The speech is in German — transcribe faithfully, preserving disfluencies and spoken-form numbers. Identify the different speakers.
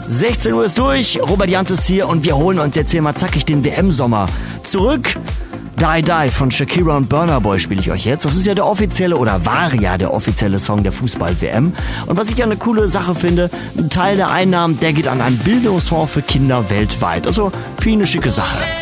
Speaker 1: sechzehn Uhr ist durch, Robert Jans ist hier und wir holen uns jetzt hier mal zackig den W M-Sommer zurück. Die Die von Shakira und Burna Boy spiele ich euch jetzt. Das ist ja der offizielle oder war ja der offizielle Song der Fußball-W M. Und was ich ja eine coole Sache finde, ein Teil der Einnahmen, der geht an einen Bildungsfonds für Kinder weltweit. Also, viel eine schicke Sache.